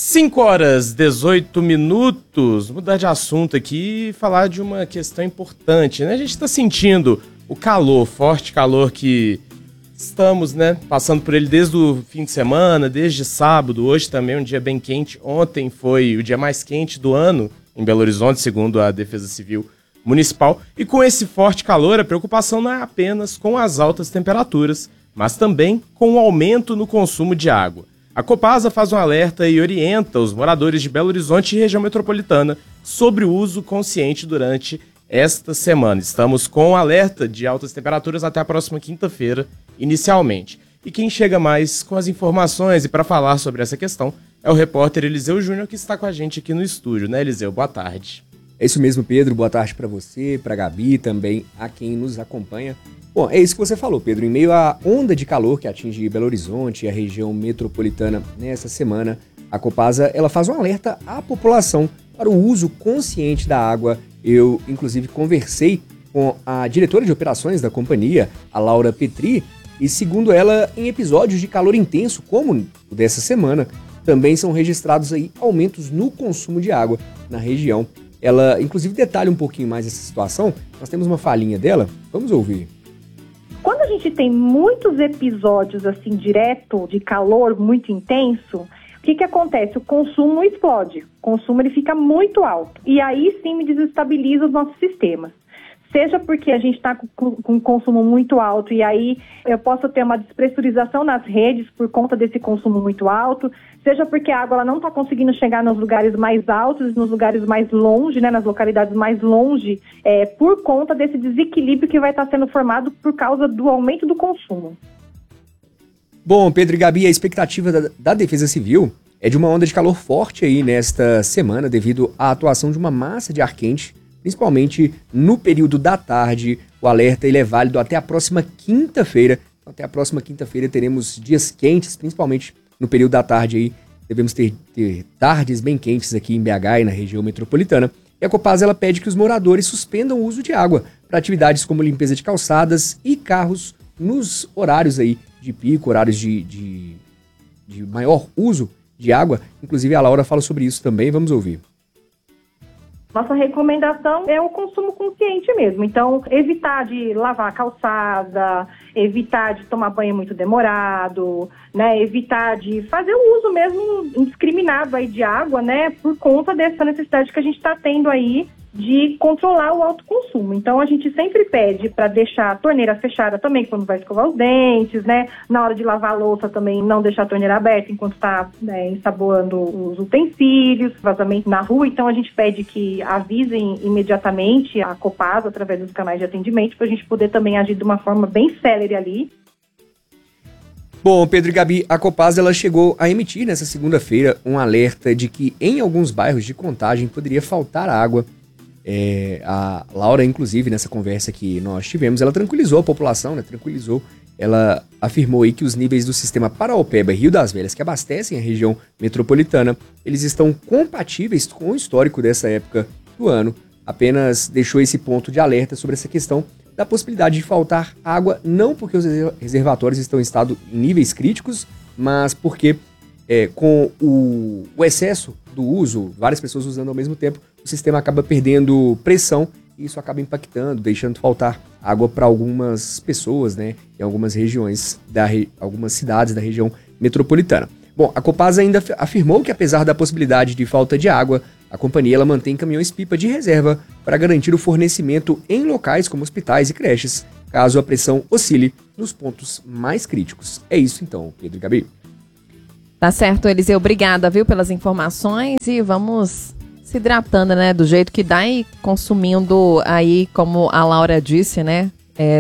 5h18. Mudar de assunto aqui e falar de uma questão importante, né? A gente está sentindo o calor, forte calor que estamos, né, passando por ele desde o fim de semana, desde sábado. Hoje também é um dia bem quente. Ontem foi o dia mais quente do ano em Belo Horizonte, segundo a Defesa Civil Municipal. E com esse forte calor, a preocupação não é apenas com as altas temperaturas, mas também com o aumento no consumo de água. A Copasa faz um alerta e orienta os moradores de Belo Horizonte e região metropolitana sobre o uso consciente durante esta semana. Estamos com um alerta de altas temperaturas até a próxima quinta-feira, inicialmente. E quem chega mais com as informações e para falar sobre essa questão é o repórter Eliseu Júnior, que está com a gente aqui no estúdio, né, Eliseu? Boa tarde. É isso mesmo, Pedro. Boa tarde para você, para a Gabi, também a quem nos acompanha. Bom, é isso que você falou, Pedro. Em meio à onda de calor que atinge Belo Horizonte e a região metropolitana nessa semana, a Copasa ela faz um alerta à população para o uso consciente da água. Eu, inclusive, conversei com a diretora de operações da companhia, a Laura Petri, e segundo ela, em episódios de calor intenso, como o dessa semana, também são registrados aí aumentos no consumo de água na região. Ela, inclusive, detalha um pouquinho mais essa situação. Nós temos uma falinha dela. Vamos ouvir. Quando a gente tem muitos episódios assim direto de calor muito intenso, o que acontece? O consumo explode, o consumo ele fica muito alto e aí sim me desestabiliza os nossos sistemas. Seja porque a gente está com um consumo muito alto e aí eu posso ter uma despressurização nas redes por conta desse consumo muito alto, seja porque a água ela não está conseguindo chegar nos lugares mais altos, nos lugares mais longe, né, nas localidades mais longe, por conta desse desequilíbrio que vai estar sendo formado por causa do aumento do consumo. Bom, Pedro e Gabi, a expectativa da Defesa Civil é de uma onda de calor forte aí nesta semana devido à atuação de uma massa de ar quente, principalmente no período da tarde. O alerta ele é válido até a próxima quinta-feira. Até a próxima quinta-feira teremos dias quentes, principalmente no período da tarde aí. Devemos ter tardes bem quentes aqui em BH e na região metropolitana. E a Copasa ela pede que os moradores suspendam o uso de água para atividades como limpeza de calçadas e carros nos horários aí de pico, horários de maior uso de água. Inclusive a Laura fala sobre isso também, vamos ouvir. Nossa recomendação é o consumo consciente mesmo. Então, evitar de lavar a calçada, evitar de tomar banho muito demorado, né? Evitar de fazer o uso mesmo indiscriminado aí de água, né? Por conta dessa necessidade que a gente está tendo aí de controlar o alto consumo. Então, a gente sempre pede para deixar a torneira fechada também quando vai escovar os dentes, né? Na hora de lavar a louça também não deixar a torneira aberta enquanto está, né, ensaboando os utensílios, vazamento na rua. Então, a gente pede que avisem imediatamente a Copasa através dos canais de atendimento para a gente poder também agir de uma forma bem célere ali. Bom, Pedro e Gabi, a Copasa ela chegou a emitir nessa segunda-feira um alerta de que em alguns bairros de Contagem poderia faltar água. A Laura, inclusive, nessa conversa que nós tivemos, ela tranquilizou a população, né? Ela afirmou aí que os níveis do sistema Paraopeba e Rio das Velhas, que abastecem a região metropolitana, eles estão compatíveis com o histórico dessa época do ano. Apenas deixou esse ponto de alerta sobre essa questão da possibilidade de faltar água, não porque os reservatórios estão em níveis críticos, mas porque com o excesso do uso, várias pessoas usando ao mesmo tempo, o sistema acaba perdendo pressão e isso acaba impactando, deixando faltar água para algumas pessoas, né, em algumas regiões, algumas cidades da região metropolitana. Bom, a Copasa ainda afirmou que apesar da possibilidade de falta de água, a companhia ela mantém caminhões-pipa de reserva para garantir o fornecimento em locais como hospitais e creches, caso a pressão oscile nos pontos mais críticos. É isso então, Pedro e Gabi. Tá certo, Eliseu. Obrigada, viu, pelas informações e vamos se hidratando, né, do jeito que dá e consumindo aí, como a Laura disse, né,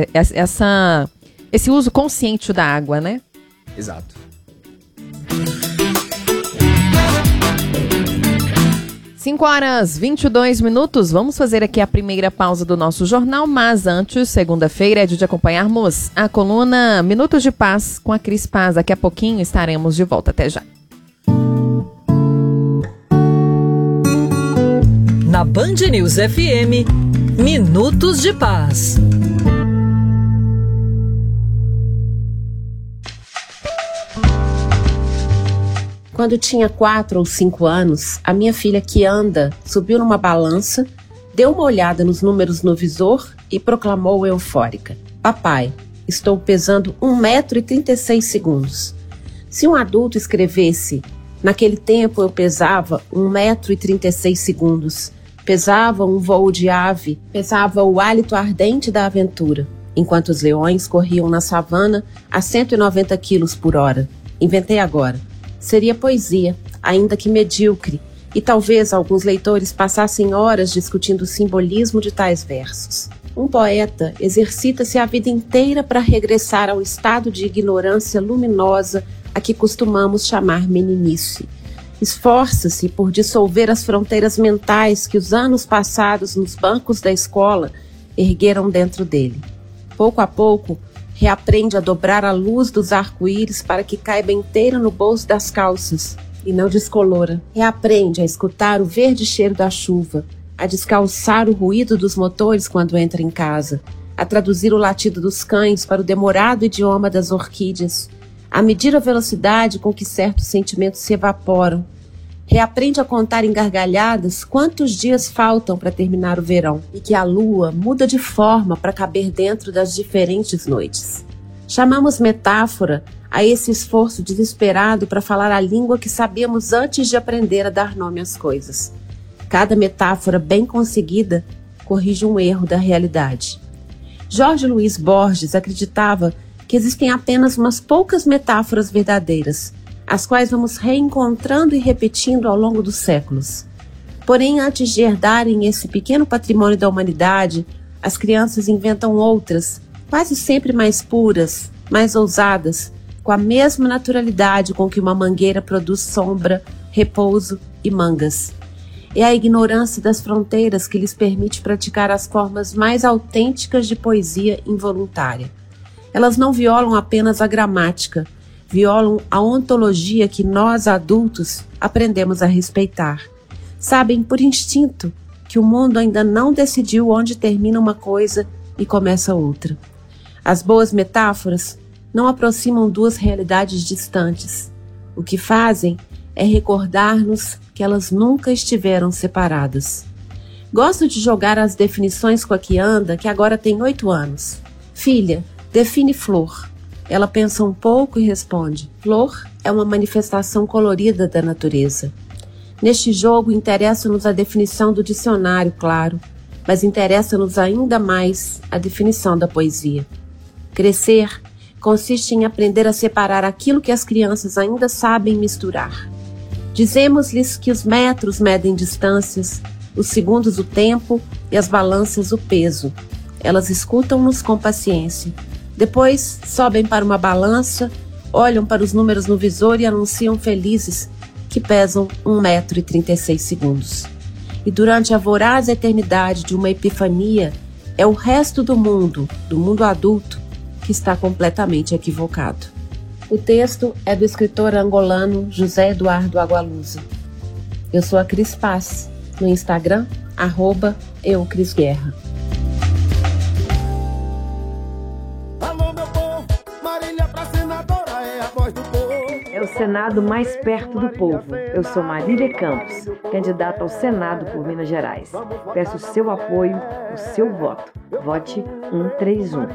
esse uso consciente da água, né? Exato. 5h22. Vamos fazer aqui a primeira pausa do nosso jornal, mas antes, segunda-feira, é dia de acompanharmos a coluna Minutos de Paz com a Cris Paz. Daqui a pouquinho estaremos de volta. Até já. Na Band News FM, Minutos de Paz. Quando tinha 4 ou 5 anos, a minha filha Kianda subiu numa balança, deu uma olhada nos números no visor e proclamou eufórica: Papai, estou pesando 1,36 m. Se um adulto escrevesse: naquele tempo eu pesava 1,36 m, pesava um voo de ave, pesava o hálito ardente da aventura, enquanto os leões corriam na savana a 190 km por hora. Inventei agora. Seria poesia, ainda que medíocre, e talvez alguns leitores passassem horas discutindo o simbolismo de tais versos. Um poeta exercita-se a vida inteira para regressar ao estado de ignorância luminosa a que costumamos chamar meninice. Esforça-se por dissolver as fronteiras mentais que os anos passados nos bancos da escola ergueram dentro dele. Pouco a pouco, reaprende a dobrar a luz dos arco-íris para que caiba inteira no bolso das calças e não descolora. Reaprende a escutar o verde cheiro da chuva, a descalçar o ruído dos motores quando entra em casa, a traduzir o latido dos cães para o demorado idioma das orquídeas, a medir a velocidade com que certos sentimentos se evaporam. Reaprende a contar em gargalhadas quantos dias faltam para terminar o verão e que a lua muda de forma para caber dentro das diferentes noites. Chamamos metáfora a esse esforço desesperado para falar a língua que sabemos antes de aprender a dar nome às coisas. Cada metáfora bem conseguida corrige um erro da realidade. Jorge Luiz Borges acreditava que existem apenas umas poucas metáforas verdadeiras, as quais vamos reencontrando e repetindo ao longo dos séculos. Porém, antes de herdarem esse pequeno patrimônio da humanidade, as crianças inventam outras, quase sempre mais puras, mais ousadas, com a mesma naturalidade com que uma mangueira produz sombra, repouso e mangas. É a ignorância das fronteiras que lhes permite praticar as formas mais autênticas de poesia involuntária. Elas não violam apenas a gramática, violam a ontologia que nós, adultos, aprendemos a respeitar. Sabem por instinto que o mundo ainda não decidiu onde termina uma coisa e começa outra. As boas metáforas não aproximam duas realidades distantes. O que fazem é recordar-nos que elas nunca estiveram separadas. Gosto de jogar as definições com a Kianda, que agora tem 8 anos. Filha, define flor. Ela pensa um pouco e responde: flor é uma manifestação colorida da natureza. Neste jogo interessa-nos a definição do dicionário, claro, mas interessa-nos ainda mais a definição da poesia. Crescer consiste em aprender a separar aquilo que as crianças ainda sabem misturar. Dizemos-lhes que os metros medem distâncias, os segundos o tempo e as balanças o peso. Elas escutam-nos com paciência. Depois, sobem para uma balança, olham para os números no visor e anunciam felizes que pesam 1,36 m. E durante a voraz eternidade de uma epifania, é o resto do mundo adulto, que está completamente equivocado. O texto é do escritor angolano José Eduardo Agualusa. Eu sou a Cris Paz, no Instagram, @eucrisguerra. É o Senado mais perto do povo. Eu sou Marília Campos, candidata ao Senado por Minas Gerais. Peço o seu apoio, o seu voto. Vote 131.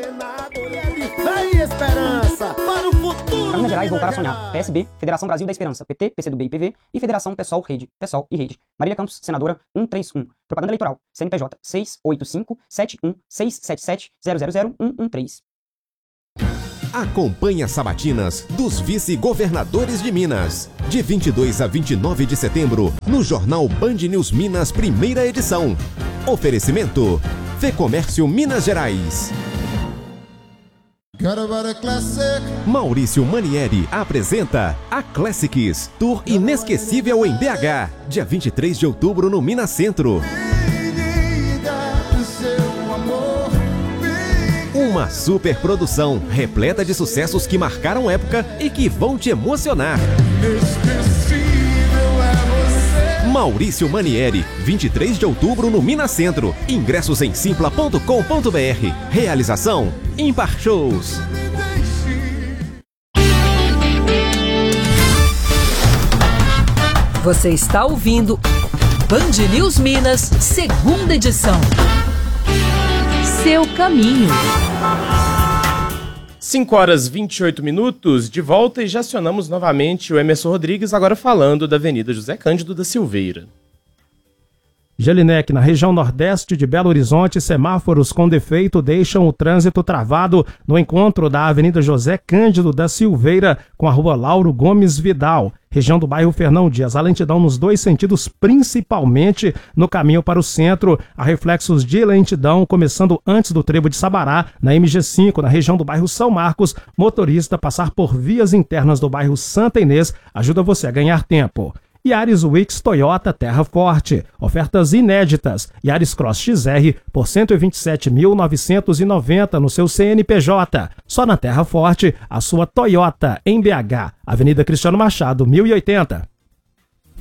Para Minas Gerais voltar a sonhar. PSB, Federação Brasil da Esperança, PT, PCdoB e PV e Federação PSOL, Rede, PSOL e Rede. Marília Campos, senadora 131. Propaganda eleitoral, CNPJ 685-71677-000-113. Acompanhe as sabatinas dos vice-governadores de Minas. De 22 a 29 de setembro, no Jornal Band News Minas, primeira edição. Oferecimento: Fecomércio Minas Gerais. Maurício Manieri apresenta a Classics, Tour inesquecível em BH, dia 23 de outubro no Minas Centro. Uma super produção repleta de sucessos que marcaram época e que vão te emocionar. Maurício Manieri, 23 de outubro no Minas Centro. Ingressos em simpla.com.br. Realização: Impar Shows. Você está ouvindo Band News Minas, segunda edição. Seu caminho. 5 horas e 28 minutos, de volta, e já acionamos novamente o Emerson Rodrigues, agora falando da Avenida José Cândido da Silveira. Gelinec, na região nordeste de Belo Horizonte, semáforos com defeito deixam o trânsito travado no encontro da Avenida José Cândido da Silveira com a Rua Lauro Gomes Vidal, região do bairro Fernão Dias. A lentidão nos dois sentidos, principalmente no caminho para o centro. Há reflexos de lentidão começando antes do trevo de Sabará, na MG5, na região do bairro São Marcos. Motorista, passar por vias internas do bairro Santa Inês ajuda você a ganhar tempo. Yaris Wix Toyota Terra Forte. Ofertas inéditas. Yaris Cross XR por R$ 127.990 no seu CNPJ. Só na Terra Forte, a sua Toyota em BH. Avenida Cristiano Machado, 1080.